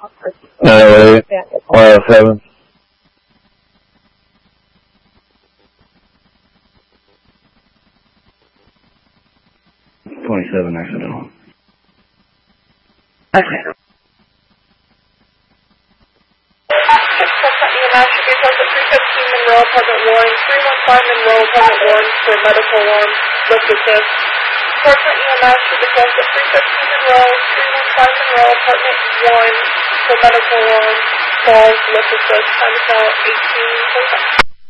7. Accidental. Okay. EMS should be close at 315 Monroe, apartment 1, 315 Monroe, apartment 1 for medical alarm, lift assist. Apartment EMS should be close at 315 Monroe, 315 Monroe, apartment 1 for medical alarm, falls, lift assist. Time is now 18:45.